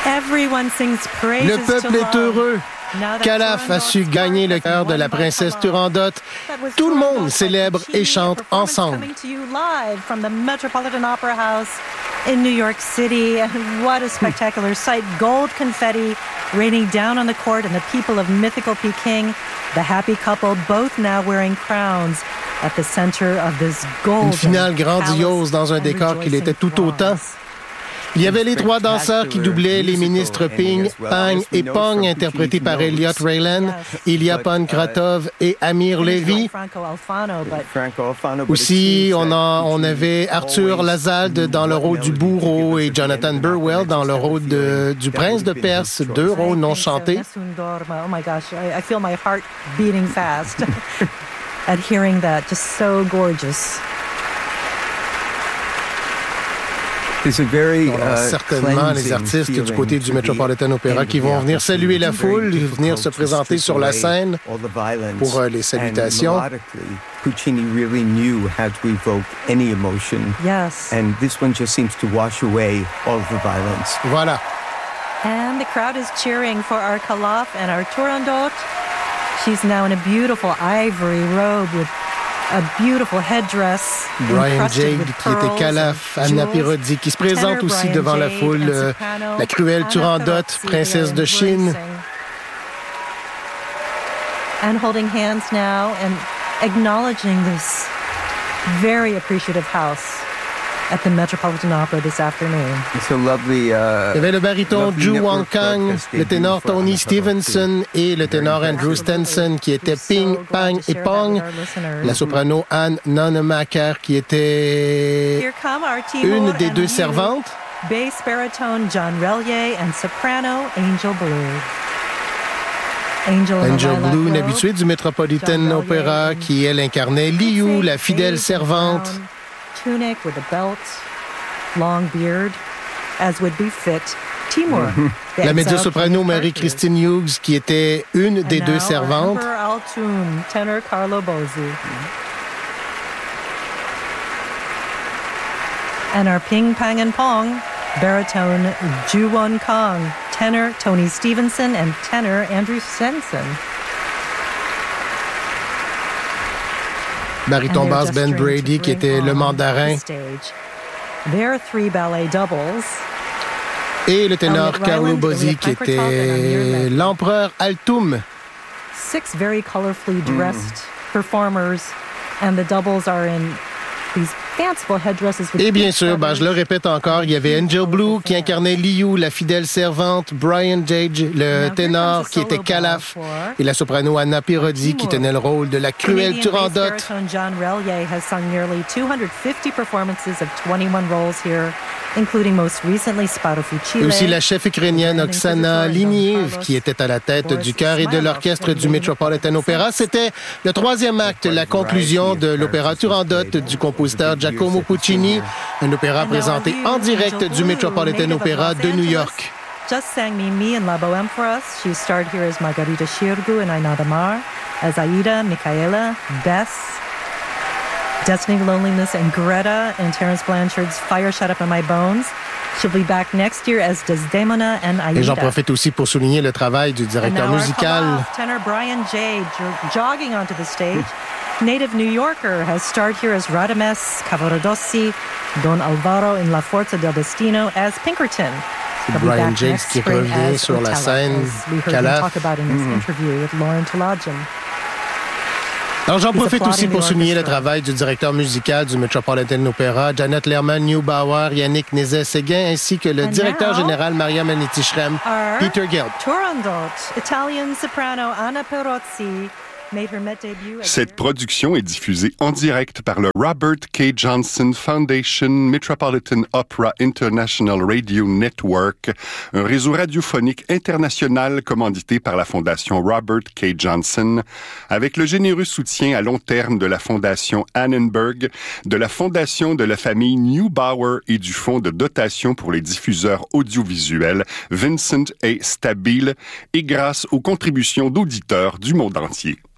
Le peuple est heureux. Calaf a su gagner le cœur de la princesse Turandot. Tout le monde célèbre et chante ensemble. In New York City, and what a spectacular sight. Gold confetti raining down on the court and the people of mythical Peking. The happy couple, both now wearing crowns at the center of this golden Une finale grandiose dans un décor qui l'était tout autant. Il y avait les trois danseurs qui doublaient les ministres Ping, Pang et Pong, interprétés par Elliot Raylan, Ilya Pankratov et Amir Levy. Aussi, on avait Arthur Lazalde dans le rôle du bourreau et Jonathan Burwell dans le rôle du prince de Perse, deux rôles non chantés. Oh my gosh, I feel my heart beating fast at hearing that. Just so gorgeous. Certainement les artistes du côté du Metropolitan Opera qui vont venir saluer la foule, venir se présenter sur la scène pour les salutations. Puccini really knew how to evoke any emotion. Yes. And this one just seems to wash away all of the violence. Voilà. And the crowd is cheering for our Calaf and our Turandot. She's now in a beautiful ivory robe with a beautiful headdress. Brian Jade, qui était Calaf, Anna Pirodi, qui se présente aussi devant la foule, la cruelle Turandot, princesse de Chine. And holding hands now and acknowledging this very appreciative house at the Metropolitan Opera this afternoon. It's a lovely, Il y avait le baryton Ju Wang Kang, le ténor Tony Stevenson et le ténor Andrew Stenson qui étaient Ping, Pang et Pong. La soprano Anne Nonemaker qui était une des deux servantes. Bass baritone John Relier and soprano Angel Blue. Angel Blue, une habituée du Metropolitan Opera qui, elle, incarnait Liu, la fidèle servante. Tunic with a belt, long beard, as would befit Timur. La mezzo-soprano Marie-Christine Hughes, qui était une des deux servantes. Altoon, tenor Carlo Bozzi. And our Ping, Pang, and Pong, baritone Ju Won Kong, tenor Tony Stevenson, and tenor Andrew Stenson. Baryton basse Ben Brady, qui était le mandarin. There three ballet doubles. Et le ténor Carlo Bozzi, qui était l'empereur Altoum. Six very colorfully dressed performers, and the doubles are in these fanciful headdresses. Et bien sûr, je le répète encore, il y avait Angel Blue qui incarnait Liu, la fidèle servante, Brian Jage, le ténor qui était Calaf, et la soprano Anna Pirodi qui tenait le rôle de la cruelle Turandot. John Relier has sung nearly 250 performances of 21 roles here, including most recently Sparo Fucile. Et aussi la chef ukrainienne Oksana Liniev qui était à la tête du chœur et de l'orchestre du Metropolitan Opera. C'était le troisième acte, la conclusion de l'opéra Turandot du compositeur Giacomo Puccini, un opéra présenté en direct du Metropolitan Opera de New York. Just sang Mimi in La Bohème for us. She starred here as Margarita Shirgu in Aina Damar, as Aida, Michaela, Bess, Destiny, Loneliness, and Greta in Terence Blanchard's Fire Shut Up in My Bones. She'll be back next year as Desdemona and Aida. Et j'en profite aussi pour souligner le travail du directeur musical. Tenor Brian Jade jogging onto the stage. Native New Yorker has starred here as Radames Cavaradossi, Don Alvaro in La Forza del Destino as Pinkerton. Brian Jade qui revient sur la scène. Calaf. Alors, j'en profite aussi pour souligner le travail du directeur musical du Metropolitan Opera, Janet Lerman-Neubauer, Yannick Nézet-Séguin, ainsi que le directeur général Maria Manetti-Schrem, Peter Gelb. Turandot, Italian soprano Anna Perozzi. Cette production est diffusée en direct par le Robert K. Johnson Foundation Metropolitan Opera International Radio Network, un réseau radiophonique international commandité par la Fondation Robert K. Johnson, avec le généreux soutien à long terme de la Fondation Annenberg, de la Fondation de la famille Neubauer et du Fonds de dotation pour les diffuseurs audiovisuels Vincent A. Stabile, et grâce aux contributions d'auditeurs du monde entier.